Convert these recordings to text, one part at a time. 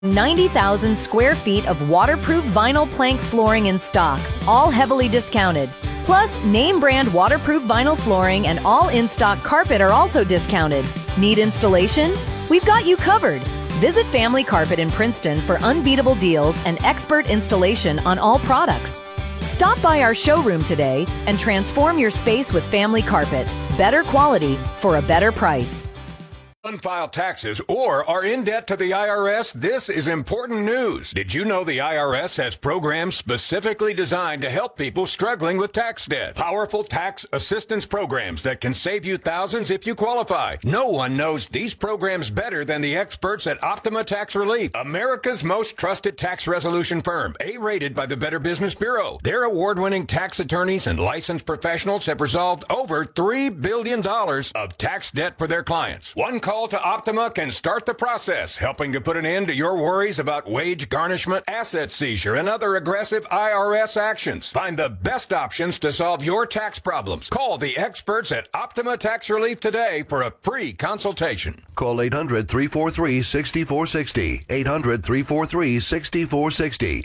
90,000 square feet of waterproof vinyl plank flooring in stock, all heavily discounted. Plus, name brand waterproof vinyl flooring and all in-stock carpet are also discounted. Need installation? We've got you covered. Visit Family Carpet in Princeton for unbeatable deals and expert installation on all products. Stop by our showroom today and transform your space with Family Carpet. Better quality for a better price. Unfiled taxes or are in debt to the IRS? This is important news. Did you know the IRS has programs specifically designed to help people struggling with tax debt? Powerful tax assistance programs that can save you thousands if you qualify. No one knows these programs better than the experts at Optima Tax Relief, America's most trusted tax resolution firm, A-rated by the Better Business Bureau. Their award-winning tax attorneys and licensed professionals have resolved over $3 billion of tax debt for their clients. One call to Optima can start the process, helping to put an end to your worries about wage garnishment, asset seizure, and other aggressive IRS actions. Find the best options to solve your tax problems. Call the experts at Optima Tax Relief today for a free consultation. Call 800-343-6460. 800-343-6460.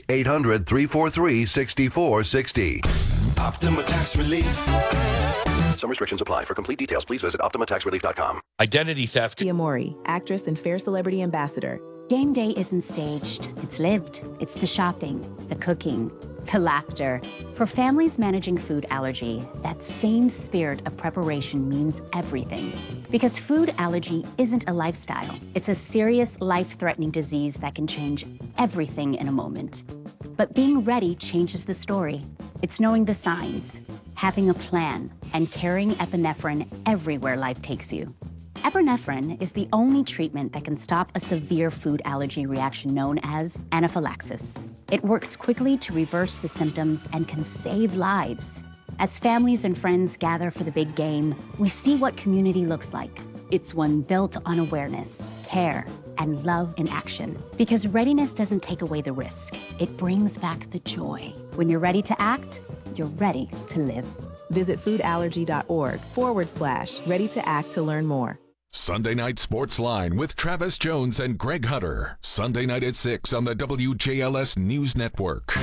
800-343-6460. Optima Tax Relief. Some restrictions apply. For complete details, please visit OptimaTaxRelief.com. Identity theft. Tia Mori, actress and Fair Celebrity Ambassador. Game day isn't staged. It's lived. It's the shopping, the cooking, the laughter. For families managing food allergy, that same spirit of preparation means everything. Because food allergy isn't a lifestyle. It's a serious, life-threatening disease that can change everything in a moment. But being ready changes the story. It's knowing the signs, having a plan, and carrying epinephrine everywhere life takes you. Epinephrine is the only treatment that can stop a severe food allergy reaction known as anaphylaxis. It works quickly to reverse the symptoms and can save lives. As families and friends gather for the big game, we see what community looks like. It's one built on awareness, care, and love in action. Because readiness doesn't take away the risk. It brings back the joy. When you're ready to act, you're ready to live. Visit foodallergy.org/ready to act to learn more. Sunday Night Sports Line with Travis Jones and Greg Hutter. Sunday night at 6 on the WJLS News Network.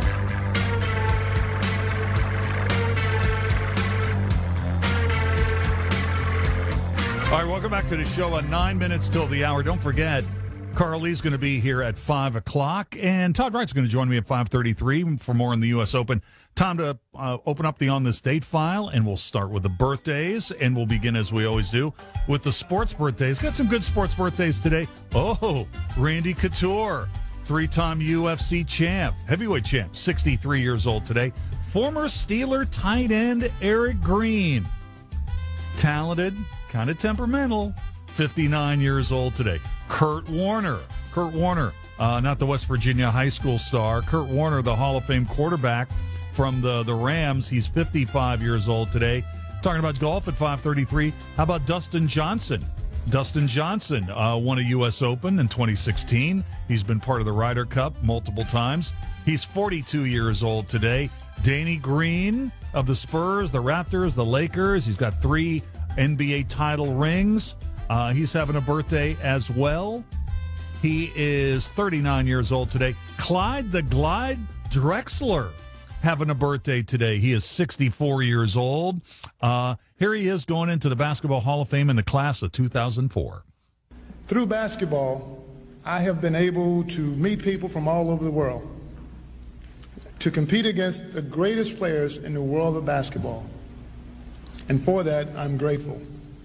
All right, welcome back to the show. 9 minutes till the hour. Don't forget, Carly's going to be here at 5 o'clock, and Todd Wright's going to join me at 5:33 for more on the U.S. Open. Time to open up the On This Date file, and we'll start with the birthdays, and we'll begin, as we always do, with the sports birthdays. Got some good sports birthdays today. Oh, Randy Couture, three-time UFC champ, heavyweight champ, 63 years old today. Former Steeler tight end Eric Green, talented, kind of temperamental, 59 years old today. Kurt Warner, not the West Virginia high school star. Kurt Warner, the Hall of Fame quarterback from the Rams. He's 55 years old today. Talking about golf at 5:33. How about Dustin Johnson? Dustin Johnson won a U.S. Open in 2016. He's been part of the Ryder Cup multiple times. He's 42 years old today. Danny Green of the Spurs, the Raptors, the Lakers. He's got 3 NBA title rings. He's having a birthday as well. He is 39 years old today. Clyde the Glide Drexler having a birthday today. He is 64 years old. Here he is going into the Basketball Hall of Fame in the class of 2004. Through basketball, I have been able to meet people from all over the world, to compete against the greatest players in the world of basketball. And for that, I'm grateful.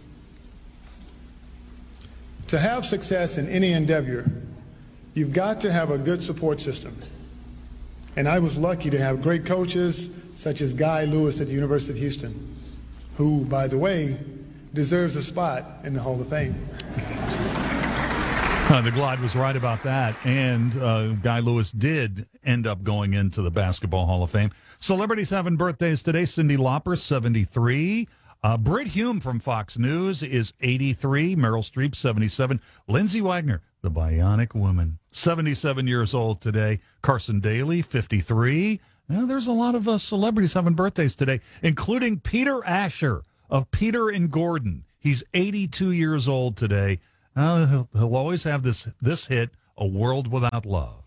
To have success in any endeavor, you've got to have a good support system. And I was lucky to have great coaches such as Guy Lewis at the University of Houston, who, by the way, deserves a spot in the Hall of Fame. The Glide was right about that, and Guy Lewis did end up going into the Basketball Hall of Fame. Celebrities having birthdays today. Cyndi Lauper, 73. Britt Hume from Fox News is 83. Meryl Streep, 77. Lindsay Wagner, the Bionic Woman, 77 years old today. Carson Daly, 53. Now, there's a lot of celebrities having birthdays today, including Peter Asher of Peter and Gordon. He's 82 years old today. He'll always have this hit, A World Without Love.